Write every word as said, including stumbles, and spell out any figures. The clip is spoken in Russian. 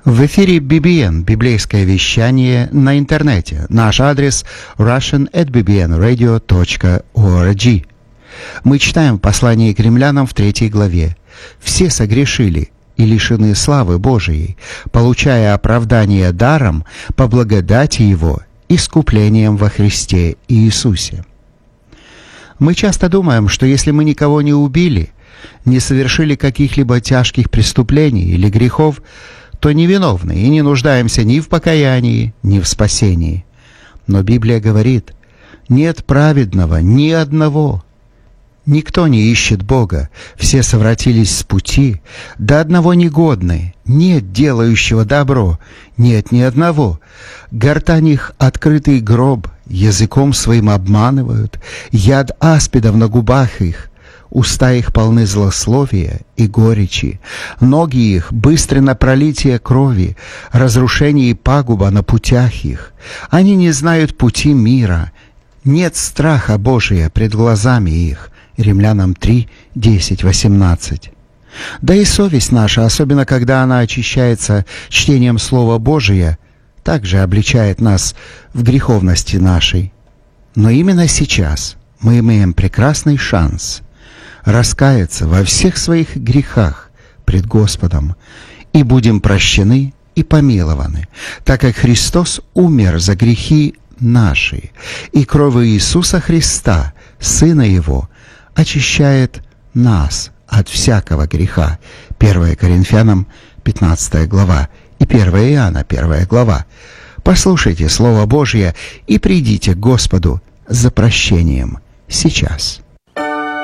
В эфире би би эн, библейское вещание на интернете. Наш адрес russian at b b n radio dot org. Мы читаем послание к римлянам в третьей главе. «Все согрешили и лишены славы Божией, получая оправдание даром по благодати Его, искуплением во Христе Иисусе». Мы часто думаем, что если мы никого не убили, не совершили каких-либо тяжких преступлений или грехов, то невиновны и не нуждаемся ни в покаянии, ни в спасении. Но Библия говорит: нет праведного ни одного. Никто не ищет Бога, все совратились с пути, до одного негодны, нет делающего добро, нет ни одного. Гортань их открытый гроб, языком своим обманывают, яд аспидов на губах их. Уста их полны злословия и горечи, ноги их быстры на пролитие крови, разрушение и пагуба на путях их. Они не знают пути мира, нет страха Божия пред глазами их». Римлянам три, десять, восемнадцать. Да и совесть наша, особенно когда она очищается чтением Слова Божия, также обличает нас в греховности нашей. Но именно сейчас мы имеем прекрасный шанс раскаяться во всех своих грехах пред Господом и будем прощены и помилованы, так как Христос умер за грехи наши, и кровью Иисуса Христа, Сына Его, очищает нас от всякого греха. первое Коринфянам пятнадцатая глава и первое Иоанна первая глава. Послушайте Слово Божье и придите к Господу за прощением сейчас.